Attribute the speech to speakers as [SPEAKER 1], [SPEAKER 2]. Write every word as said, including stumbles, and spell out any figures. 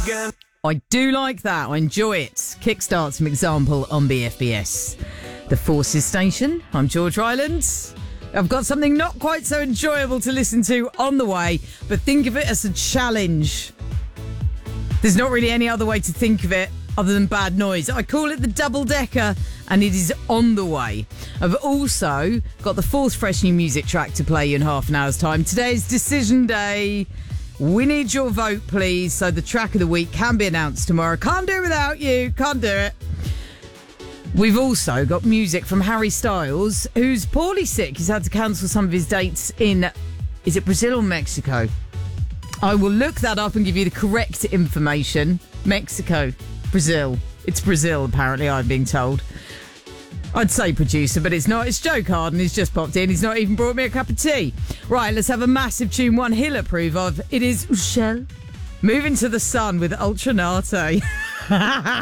[SPEAKER 1] again.
[SPEAKER 2] I do like that. I enjoy it. Kickstart some example on B F B S. The Forces Station. I'm George Ryland. I've got something not quite so enjoyable to listen to on the way, but think of it as a challenge. There's not really any other way to think of it other than bad noise. I call it the double decker, and it is on the way. I've also got the fourth fresh new music track to play you in half an hour's time. Today is decision day. We need your vote, please, so the track of the week can be announced tomorrow. Can't do it without you. Can't do it. We've also got music from Harry Styles, who's poorly sick. He's had to cancel some of his dates in, is it Brazil or Mexico? I will look that up and give you the correct information. Mexico, Brazil. It's Brazil, apparently, I'm being told. I'd say producer, but it's not. It's Joe Carden. He's just popped in. He's not even brought me a cup of tea. Right, let's have a massive tune one he'll approve of. It is Shell. Moving to the Sun with Ultranate.